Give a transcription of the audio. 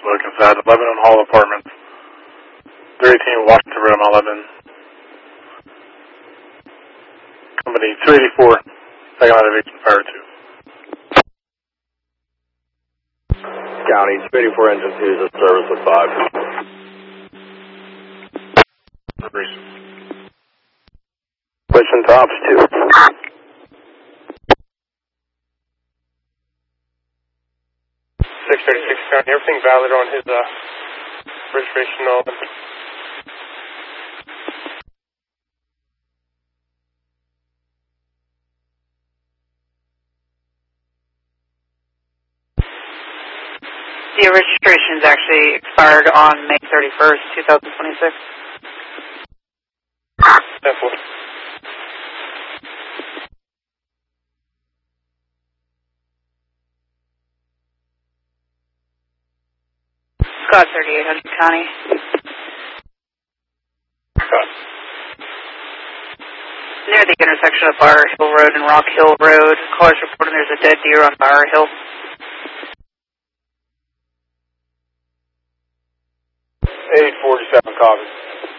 Look inside the Lebanon Hall Apartments. 318 Washington Room 11. Company 284. Second line of Agent Fire 2. County 284 Engine 2 is a service with 5. Switching tops 2. 636 County, everything valid on his registration and all. The registration is actually expired on May 31st, 2026. Definitely. Scott 3800 County. Scott. Near the intersection of Fire Hill Road and Rock Hill Road, callers reporting there's a dead deer on Fire Hill. 847 copy.